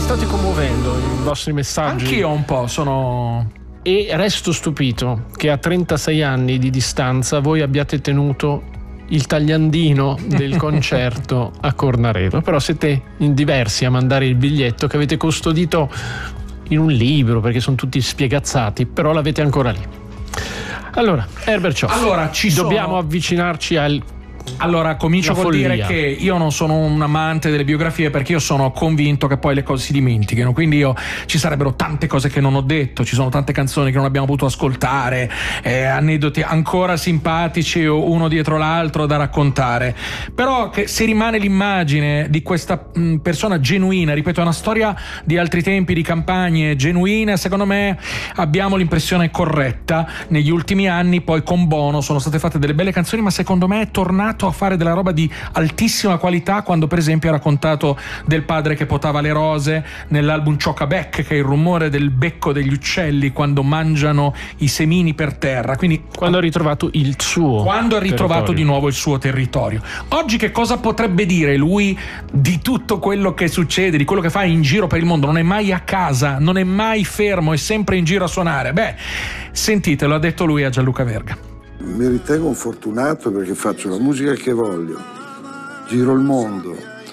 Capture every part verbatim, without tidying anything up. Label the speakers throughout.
Speaker 1: state commuovendo i vostri messaggi.
Speaker 2: Anch'io un po' sono...
Speaker 1: E resto stupito che a trentasei anni di distanza voi abbiate tenuto il tagliandino del concerto a Cornaredo. Però siete in diversi a mandare il biglietto che avete custodito in un libro, perché sono tutti spiegazzati, però l'avete ancora lì. Allora, Herbert Cioffi,
Speaker 2: allora, ci
Speaker 1: dobbiamo
Speaker 2: sono...
Speaker 1: avvicinarci al...
Speaker 2: Allora, comincio col dire che io non sono un amante delle biografie, perché io sono convinto che poi le cose si dimentichino, quindi io ci sarebbero tante cose che non ho detto, ci sono tante canzoni che non abbiamo potuto ascoltare, eh, aneddoti ancora simpatici uno dietro l'altro da raccontare, però che se rimane l'immagine di questa mh, persona genuina, ripeto, è una storia di altri tempi, di campagne genuine, secondo me abbiamo l'impressione corretta. Negli ultimi anni poi con Bono sono state fatte delle belle canzoni, ma secondo me è tornato a fare della roba di altissima qualità, quando per esempio ha raccontato del padre che potava le rose nell'album Chocabec, che è il rumore del becco degli uccelli quando mangiano i semini per terra, quindi
Speaker 1: quando ha ritrovato il suo
Speaker 2: quando ha ritrovato
Speaker 1: territorio.
Speaker 2: di nuovo il suo territorio. Oggi che cosa potrebbe dire lui di tutto quello che succede, di quello che fa in giro per il mondo? Non è mai a casa, non è mai fermo, è sempre in giro a suonare. Beh, sentite, lo ha detto lui a Gianluca Verga.
Speaker 3: Mi ritengo un fortunato perché faccio la musica che voglio, giro il mondo,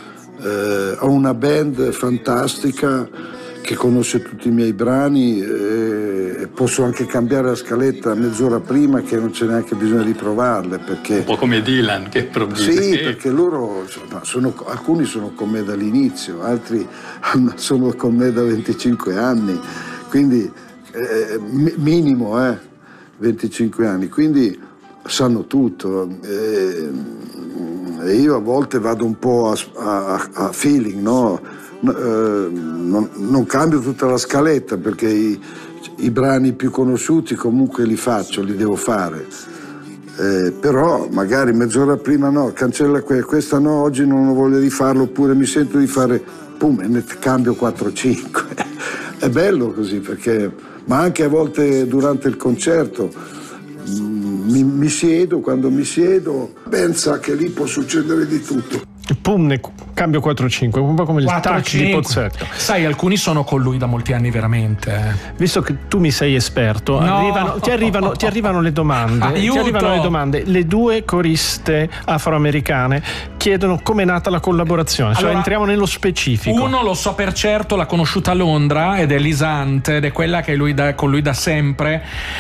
Speaker 3: eh, ho una band fantastica che conosce tutti i miei brani e eh, posso anche cambiare la scaletta mezz'ora prima, che non c'è neanche bisogno di provarle, perché...
Speaker 4: Un po' come Dylan che improvvisa.
Speaker 3: Sì, perché loro, sono, alcuni sono con me dall'inizio, altri sono con me da venticinque anni, quindi eh, minimo, eh. venticinque anni, quindi sanno tutto e, e io a volte vado un po' a, a, a feeling, no? Eh, non, non cambio tutta la scaletta, perché i, i brani più conosciuti comunque li faccio, li devo fare, eh, però magari mezz'ora prima no, cancella que- questa no, oggi non ho voglia di farlo, oppure mi sento di fare, pum, e ne cambio quattro cinque. È bello così, perché ma anche a volte durante il concerto mi, mi siedo, quando mi siedo pensa che lì può succedere di tutto.
Speaker 1: Pum, ne cambio quattro cinque, un po' come il tac di Pozzetto.
Speaker 2: Sai, alcuni sono con lui da molti anni veramente.
Speaker 1: Visto che tu mi sei esperto,
Speaker 2: no.
Speaker 1: arrivano, ti, arrivano, ti arrivano le domande.
Speaker 2: Aiuto.
Speaker 1: Ti arrivano le domande. Le due coriste afroamericane chiedono com'è nata la collaborazione, allora, cioè entriamo nello specifico.
Speaker 2: Uno lo so per certo, l'ha conosciuta a Londra ed è Lisa Hunt, ed è quella che è lui da, con lui da sempre.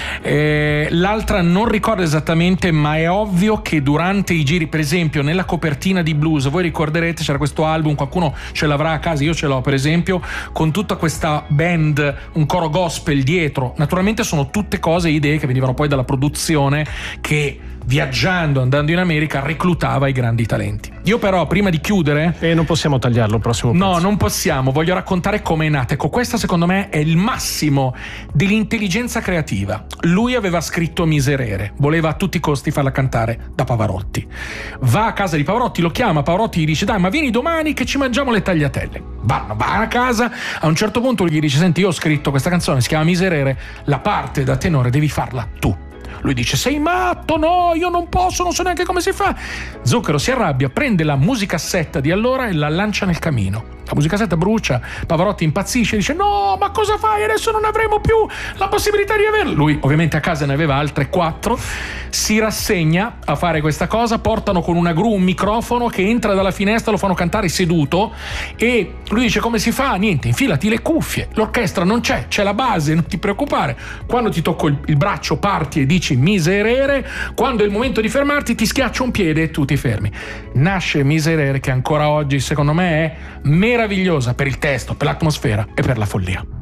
Speaker 2: Eh, l'altra non ricordo esattamente, ma è ovvio che durante i giri, per esempio nella copertina di Blues, voi ricorderete c'era questo album, qualcuno ce l'avrà a casa, io ce l'ho per esempio, con tutta questa band, un coro gospel dietro. Naturalmente sono tutte cose, idee che venivano poi dalla produzione, che viaggiando, andando in America, reclutava i grandi talenti. Io però, prima di chiudere...
Speaker 1: E non possiamo tagliarlo il prossimo pezzo.
Speaker 2: No, non possiamo, voglio raccontare come è nata. Ecco, questa secondo me è il massimo dell'intelligenza creativa. Lui aveva scritto Miserere, voleva a tutti i costi farla cantare da Pavarotti. Va a casa di Pavarotti, lo chiama, Pavarotti gli dice: dai, ma vieni domani che ci mangiamo le tagliatelle. Vanno, va a casa, a un certo punto gli dice: senti, io ho scritto questa canzone, si chiama Miserere, la parte da tenore devi farla tu. Lui dice: sei matto? No, io non posso, non so neanche come si fa. Zucchero si arrabbia, prende la musicassetta di allora e la lancia nel camino. La musicassetta brucia, Pavarotti impazzisce e dice: no, ma cosa fai? Adesso non avremo più la possibilità di averla. Lui ovviamente a casa ne aveva altre quattro, si rassegna a fare questa cosa, portano con una gru un microfono che entra dalla finestra, lo fanno cantare seduto e lui dice: come si fa? Niente, infilati le cuffie, l'orchestra non c'è, c'è la base, non ti preoccupare. Quando ti tocco il, il braccio parti e dici Miserere, quando è il momento di fermarti ti schiaccio un piede e tu ti fermi. Nasce Miserere, che ancora oggi secondo me è meravigliosa per il testo, per l'atmosfera e per la follia.